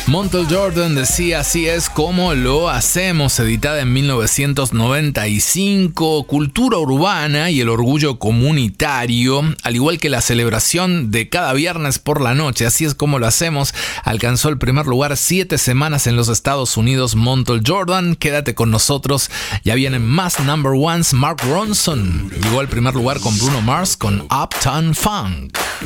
Montel Jordan decía así es como lo hacemos, editada en 1995. Cultura urbana y el orgullo comunitario, al igual que la celebración de cada viernes por la noche, así es como lo hacemos, alcanzó el primer lugar 7 semanas en los Estados Unidos. Montel Jordan, quédate con nosotros, ya vienen más number ones. Mark Ronson llegó al primer lugar con Bruno Mars con Uptown Funk.